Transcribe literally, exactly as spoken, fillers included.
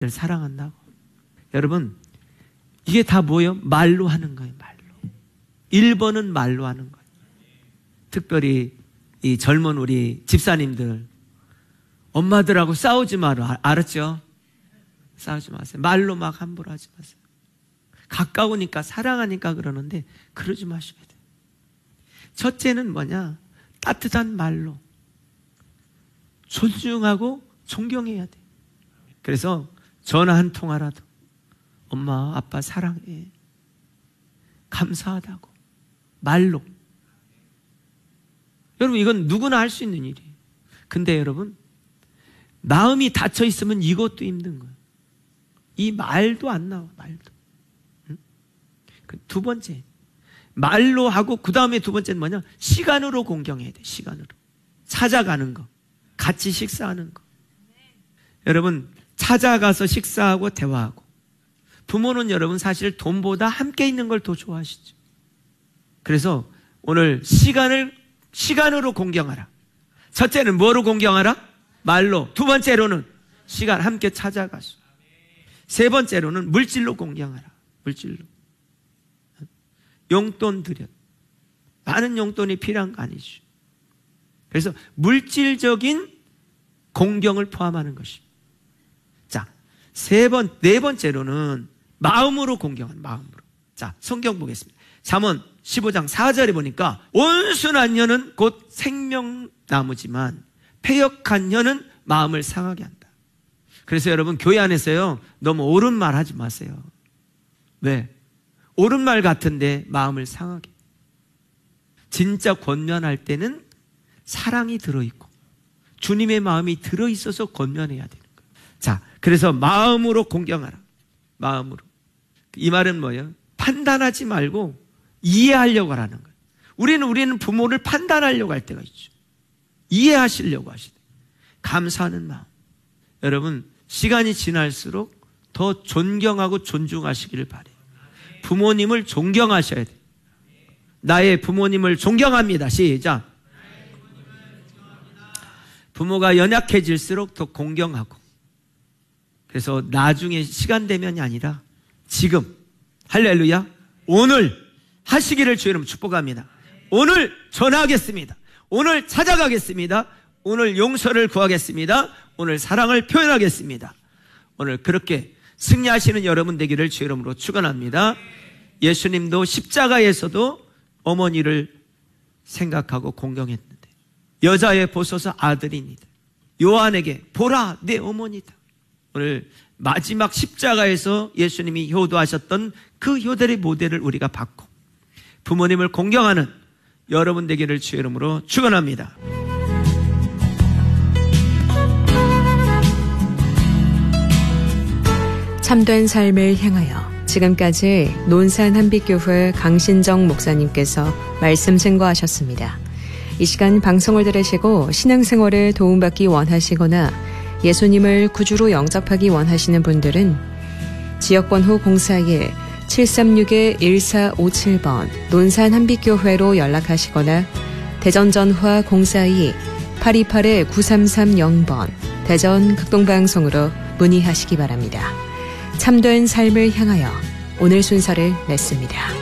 사랑한다고. 여러분, 이게 다 뭐예요? 말로 하는 거예요. 말로. 일 번은 말로 하는 거예요. 특별히 이 젊은 우리 집사님들, 엄마들하고 싸우지 마라. 알았죠? 싸우지 마세요. 말로 막 함부로 하지 마세요. 가까우니까, 사랑하니까 그러는데 그러지 마셔야 돼요. 첫째는 뭐냐? 따뜻한 말로 존중하고 존경해야 돼요. 그래서 전화 한 통화라도 엄마, 아빠 사랑해, 감사하다고 말로. 여러분, 이건 누구나 할 수 있는 일이에요. 근데 여러분, 마음이 닫혀 있으면 이것도 힘든 거예요. 이 말도 안 나와. 말도. 응? 두 번째, 말로 하고 그 다음에 두 번째는 뭐냐? 시간으로 공경해야 돼. 시간으로 찾아가는 거, 같이 식사하는 거. 여러분, 찾아가서 식사하고 대화하고. 부모는 여러분 사실 돈보다 함께 있는 걸 더 좋아하시죠. 그래서 오늘 시간을 시간으로 공경하라. 첫째는 뭐로 공경하라? 말로. 두 번째로는 시간, 함께 찾아가서. 세 번째로는 물질로 공경하라. 물질로. 용돈 드려. 많은 용돈이 필요한 거 아니죠. 그래서 물질적인 공경을 포함하는 것입니다. 자, 세 번, 네 번째로는 마음으로 공경하는, 마음으로. 자, 성경 보겠습니다. 잠언 십오 장 사 절에 보니까 온순한 혀는 곧 생명나무지만 패역한 혀는 마음을 상하게 한다. 그래서 여러분, 교회 안에서요, 너무 옳은 말 하지 마세요. 왜? 옳은 말 같은데 마음을 상하게. 진짜 권면할 때는 사랑이 들어있고 주님의 마음이 들어있어서 권면해야 되는 거예요. 자, 그래서 마음으로 공경하라. 마음으로. 이 말은 뭐예요? 판단하지 말고 이해하려고 하라는 거예요. 우리는 우리는 부모를 판단하려고 할 때가 있죠. 이해하시려고 하시대. 감사하는 마음. 여러분, 시간이 지날수록 더 존경하고 존중하시기를 바래요. 부모님을 존경하셔야 돼요. 나의 부모님을 존경합니다. 시작. 부모가 연약해질수록 더 공경하고. 그래서 나중에 시간 되면이 아니라 지금, 할렐루야, 오늘 하시기를 주의 이름으로 축복합니다. 오늘 전화하겠습니다. 오늘 찾아가겠습니다. 오늘 용서를 구하겠습니다. 오늘 사랑을 표현하겠습니다. 오늘 그렇게 승리하시는 여러분 되기를 주의 이름으로 축원합니다. 예수님도 십자가에서도 어머니를 생각하고 공경했는데, 여자의 보소서 아들이니다. 요한에게 보라, 내 어머니다. 오늘 마지막 십자가에서 예수님이 효도하셨던 그 효도의 모델을 우리가 받고 부모님을 공경하는 여러분 되기를 주의 이름으로 축원합니다. 참된 삶을 향하여, 지금까지 논산 한빛교회 강신정 목사님께서 말씀 증거하셨습니다. 이 시간 방송을 들으시고 신앙생활에 도움받기 원하시거나 예수님을 구주로 영접하기 원하시는 분들은 지역번호 공사일 칠삼육 일사오칠 번 논산 한빛교회로 연락하시거나 대전 전화 공사이 팔이팔 구삼삼공 번 대전 극동방송으로 문의하시기 바랍니다. 참된 삶을 향하여 오늘 순서를 냈습니다.